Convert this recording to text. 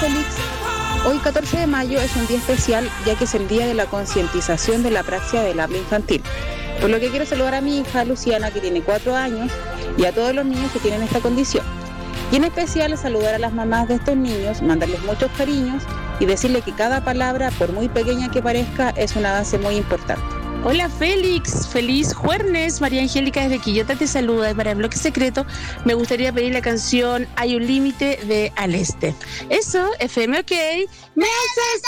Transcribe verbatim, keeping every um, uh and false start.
Félix. Hoy, catorce de mayo, es un día especial, ya que es el día de la concientización de la praxia del habla infantil. Por lo que quiero saludar a mi hija Luciana, que tiene cuatro años, y a todos los niños que tienen esta condición. Y en especial saludar a las mamás de estos niños, mandarles muchos cariños y decirle que cada palabra, por muy pequeña que parezca, es un avance muy importante. Hola Félix, feliz jueves. María Angélica desde Quillota te saluda. Y para el bloque secreto me gustaría pedir la canción Hay un límite de Al Este. Eso, F M OK. ¡Meses